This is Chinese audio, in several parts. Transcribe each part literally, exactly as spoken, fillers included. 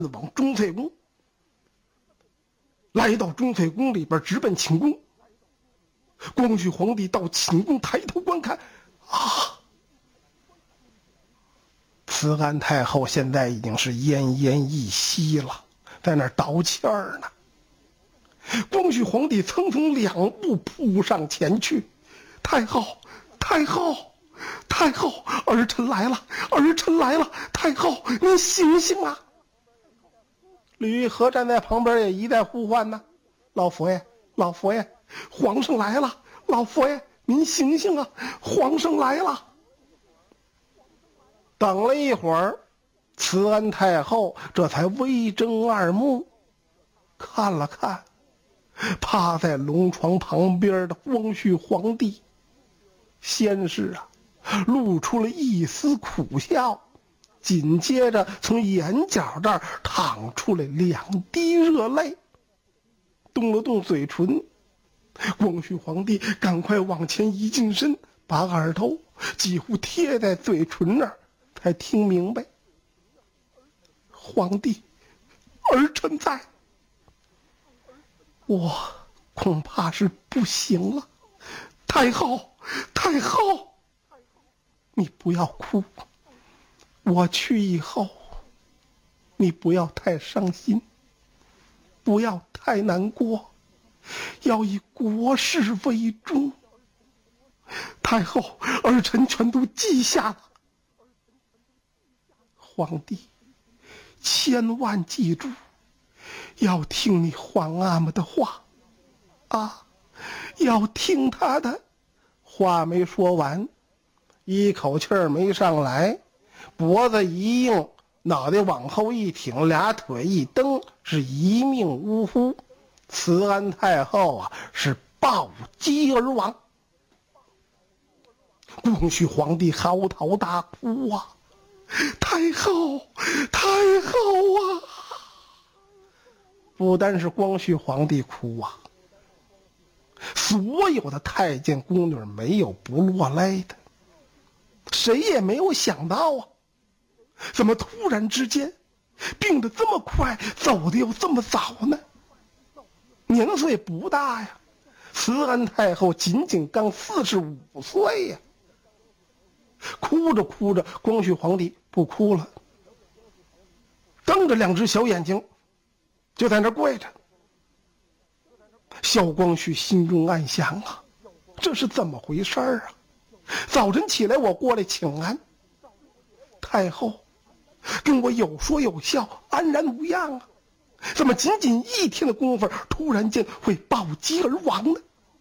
往钟粹宫。来到钟粹宫里边，直奔寝宫。光绪皇帝到寝宫抬头观看，啊！慈安太后现在已经是奄奄一息了，在那儿倒气儿呢。光绪皇帝蹭蹭两步扑上前去，太后，太后，太后，儿臣来了，儿臣来了，太后，您醒醒啊！吕玉和站在旁边也一再呼唤呢，老佛爷，老佛爷，皇上来了，老佛爷，您醒醒啊，皇上来了。等了一会儿，慈安太后这才微睁二目，看了看趴在龙床旁边的光绪皇帝，先是啊露出了一丝苦笑，紧接着从眼角这儿淌出来两滴热泪，动了动嘴唇。光绪皇帝赶快往前一近身，把耳朵几乎贴在嘴唇那儿，才听明白，皇帝，儿臣在，我恐怕是不行了。太后，太后，你不要哭，我去以后，你不要太伤心，不要太难过，要以国事为重。太后，儿臣全都记下了。皇帝，千万记住，要听你皇阿玛的话，啊，要听他的。话没说完，一口气儿没上来，脖子一硬，脑袋往后一挺，俩腿一蹬，是一命呜呼。慈安太后啊，是暴击而亡。光绪皇帝嚎啕大哭啊！太后，太后啊！不单是光绪皇帝哭啊，所有的太监宫女没有不落泪的。谁也没有想到啊，怎么突然之间病得这么快，走得又这么早呢？年岁不大呀，慈安太后仅仅刚四十五岁呀。哭着哭着，光绪皇帝不哭了，瞪着两只小眼睛就在那跪着。萧光绪心中暗想啊，这是怎么回事啊？早晨起来我过来请安，太后跟我有说有笑，安然无恙啊，怎么仅仅一天的功夫突然间会暴击而亡呢？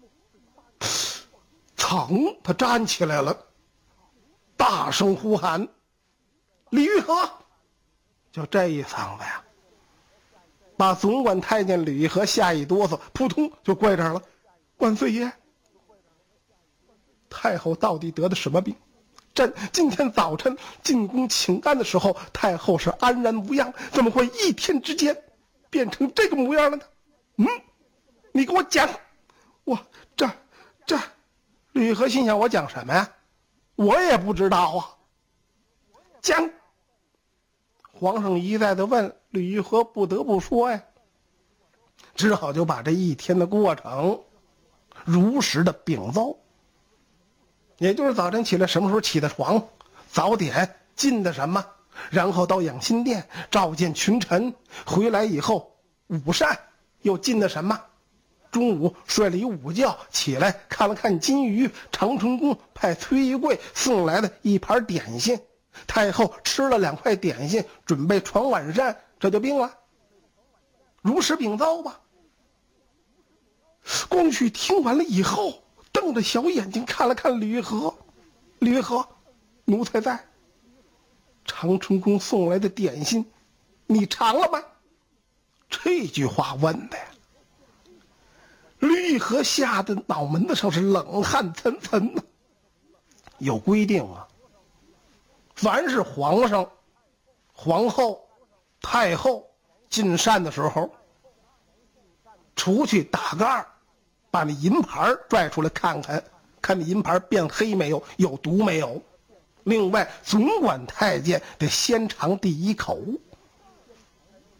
噌，他站起来了，大声呼喊：“李玉和！”就这一嗓子呀，把总管太监李玉和吓一哆嗦，扑通就跪这儿了。万岁爷，太后到底得的什么病？朕今天早晨进宫请安的时候，太后是安然无恙，怎么会一天之间变成这个模样了呢？嗯，你给我讲。我这这，吕和心想，我讲什么呀？我也不知道啊。讲。皇上一再的问，吕玉和不得不说呀，只好就把这一天的过程如实的禀奏。也就是早晨起来什么时候起的床，早点进的什么，然后到养心殿召见群臣，回来以后午膳又进的什么，中午睡了一午觉，起来看了看金鱼，长春宫派崔玉贵送来的一盘点心，太后吃了两块点心，准备传晚膳，这就病了。如实禀奏吧。光绪听完了以后，瞪着小眼睛看了看李玉和，李玉和，奴才在。长春宫送来的点心，你尝了吗？这句话问的呀，李玉和吓得脑门子上是冷汗涔涔的。有规定啊，凡是皇上、皇后、太后进膳的时候，除去打盖，把那银盘拽出来看看，看那银盘变黑没有，有毒没有。另外，总管太监得先尝第一口。